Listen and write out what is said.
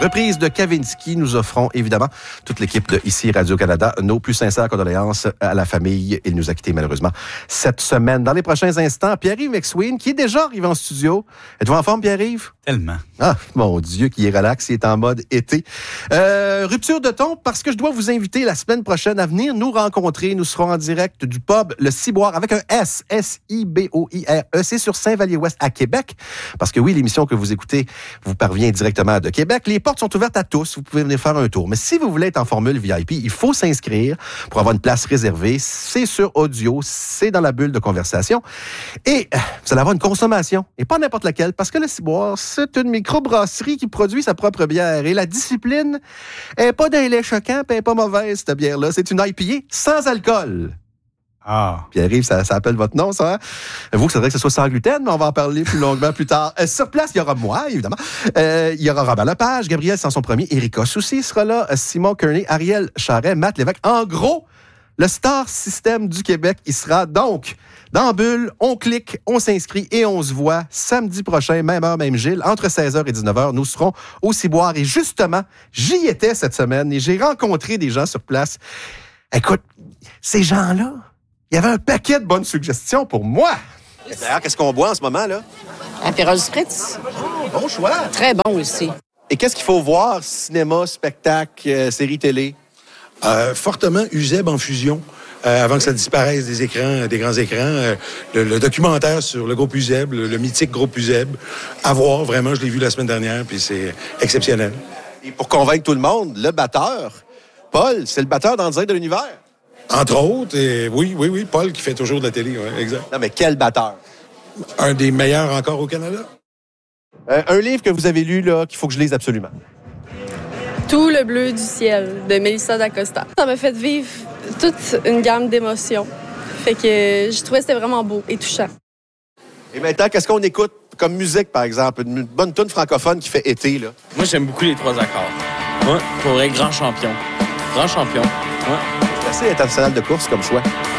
reprise de Kavinsky. Nous offrons évidemment, toute l'équipe de ici Radio-Canada, nos plus sincères condoléances à la famille. Il nous a quittés malheureusement cette semaine. Dans les prochains instants, Pierre-Yves McSween, qui est déjà arrivé en studio. Êtes-vous en forme, Pierre-Yves? Tellement. Ah, mon Dieu, qui est relax, il est en mode été. Rupture de ton, parce que je dois vous inviter la semaine prochaine à venir nous rencontrer. Nous serons en direct du pub Le Ciboire avec un S, S-I-B-O-I-R-E. C'est sur Saint-Vallier-Ouest à Québec. Parce que oui, l'émission que vous écoutez vous parvient directement de Québec. Les portes sont ouvertes à tous. Vous pouvez venir faire un tour. Mais si vous voulez être en formule VIP, il faut s'inscrire pour avoir une place réservée. C'est sur audio, c'est dans la bulle de conversation. Et vous allez avoir une consommation. Et pas n'importe laquelle, parce que Le Ciboire, c'est une microbrasserie qui produit sa propre bière. Et la discipline est pas d'un lait choquant, puis elle est pas mauvaise, cette bière-là. C'est une IPA sans alcool. Ah. Pierre-Yves, ça appelle votre nom, ça? Hein? Vous, c'est vrai que ce soit sans gluten, mais on va en parler plus longuement plus tard. Sur place, il y aura moi, évidemment. Il y aura Robert Lepage, Gabriel Sanson-Premier, Erika Soucy sera là, Simon Kearney, Ariel Charret, Matt Lévesque. En gros, le Star System du Québec, il sera donc dans Bulle. On clique, on s'inscrit et on se voit samedi prochain, même heure, même Gilles, entre 16h et 19h. Nous serons au Ciboire. Et justement, j'y étais cette semaine et j'ai rencontré des gens sur place. Écoute, ces gens-là, il y avait un paquet de bonnes suggestions pour moi. D'ailleurs, qu'est-ce qu'on boit en ce moment, là? Aperol Spritz. Bon choix. Très bon aussi. Et qu'est-ce qu'il faut voir? Cinéma, spectacle, série télé? Fortement USEB en fusion. Avant que ça disparaisse des écrans, des grands écrans. Le documentaire sur le groupe USEB, le mythique groupe USEB. À voir, vraiment, je l'ai vu la semaine dernière, puis c'est exceptionnel. Et pour convaincre tout le monde, le batteur, Paul, c'est le batteur d'En direct de l'univers. Entre autres, et oui, Paul qui fait toujours de la télé, ouais, exact. Non, mais quel batteur? Un des meilleurs encore au Canada. Un livre que vous avez lu, là, qu'il faut que je lise absolument. Tout le bleu du ciel, de Mélissa d'Acosta. Ça m'a fait vivre toute une gamme d'émotions. Fait que je trouvais que c'était vraiment beau et touchant. Et maintenant, qu'est-ce qu'on écoute comme musique, par exemple? Une bonne toune francophone qui fait été, là. Moi, j'aime beaucoup les 3 accords. Ouais, pour vrai, grand champion. Grand champion. Ouais. C'est assez international de course comme choix.